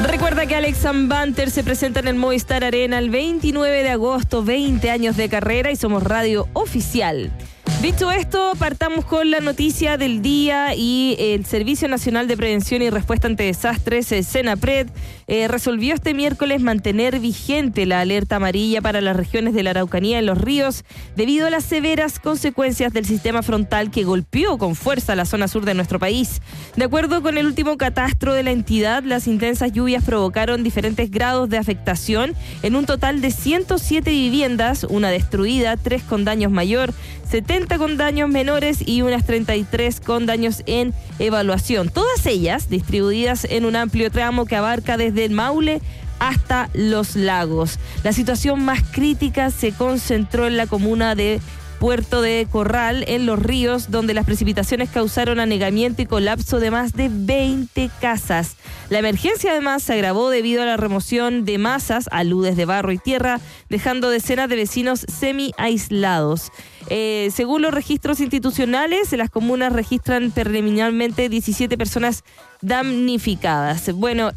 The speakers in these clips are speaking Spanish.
Recuerda que Alex Banter se presenta en el Movistar Arena el 29 de agosto, 20 años de carrera y somos radio oficial. Dicho esto, partamos con la noticia del día y el Servicio Nacional de Prevención y Respuesta ante Desastres, SENAPRED, resolvió este miércoles mantener vigente la alerta amarilla para las regiones de la Araucanía y los ríos debido a las severas consecuencias del sistema frontal que golpeó con fuerza la zona sur de nuestro país. De acuerdo con el último catastro de la entidad, las intensas lluvias provocaron diferentes grados de afectación en un total de 107 viviendas, una destruida, 3 con daños mayor, 70 con daños menores y unas 33 con daños en evaluación. Todas ellas distribuidas en un amplio tramo que abarca desde el Maule hasta Los Lagos. La situación más crítica se concentró en la comuna de Puerto de Corral, en Los Ríos, donde las precipitaciones causaron anegamiento y colapso de más de 20 casas. La emergencia además se agravó debido a la remoción de masas, aludes de barro y tierra, dejando decenas de vecinos semi-aislados. Según los registros institucionales, las comunas registran preliminarmente 17 personas damnificadas. Bueno,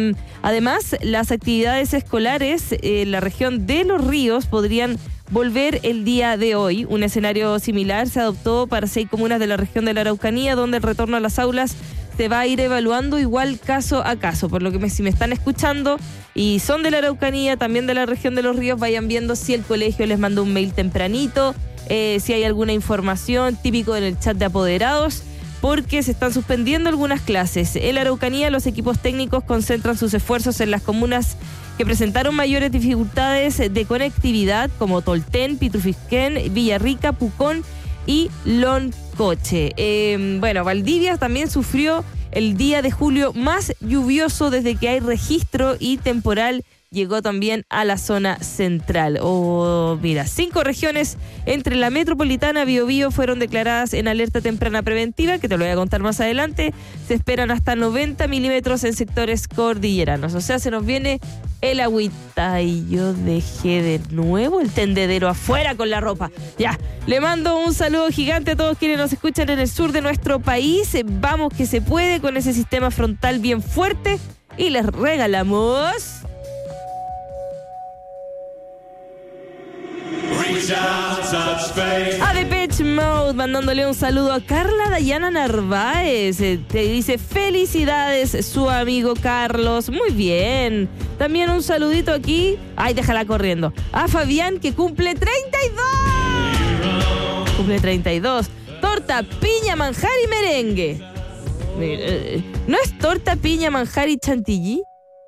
además, las actividades escolares en la región de Los Ríos podrían volver el día de hoy. Un escenario similar se adoptó para 6 comunas de la región de la Araucanía, donde el retorno a las aulas se va a ir evaluando igual caso a caso. Por lo que si me están escuchando y son de la Araucanía, también de la región de Los Ríos, vayan viendo si el colegio les manda un mail tempranito, si hay alguna información, típico en el chat de apoderados, porque se están suspendiendo algunas clases. En la Araucanía, los equipos técnicos concentran sus esfuerzos en las comunas que presentaron mayores dificultades de conectividad, como Tolten, Pitrufisquén, Villarrica, Pucón y Loncoche. Bueno, Valdivia también sufrió el día de julio más lluvioso desde que hay registro y temporal llegó también a la zona central. Mira, 5 regiones entre la metropolitana Biobío fueron declaradas en alerta temprana preventiva, que te lo voy a contar más adelante. Se esperan hasta 90 milímetros en sectores cordilleranos. O sea, se nos viene el agüita y yo dejé de nuevo el tendedero afuera con la ropa. Ya, le mando un saludo gigante a todos quienes nos escuchan en el sur de nuestro país. Vamos que se puede con ese sistema frontal bien fuerte y les regalamos a Depeche Mode, mandándole un saludo a Carla Dayana Narváez. Te dice felicidades su amigo Carlos. Muy bien. También un saludito aquí. Ay, déjala corriendo. A Fabián, que cumple 32. Cumple 32. Torta, piña, manjar y merengue. ¿No es torta, piña, manjar y chantilly?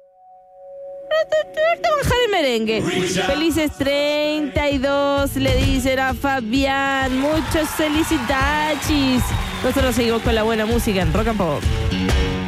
Manjar y merengue. Felices 32, le dicen a Fabián. Muchas felicidades. Nosotros seguimos con la buena música en Rock and Pop.